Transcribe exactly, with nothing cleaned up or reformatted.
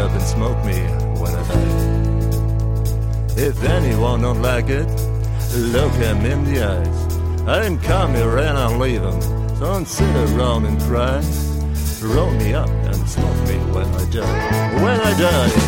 up and smoke me when I die. If anyone don't like it, look him in the eyes. I didn't come here and I'll leave him, so don't sit around and cry. Roll me up and smoke me when I die. When I die.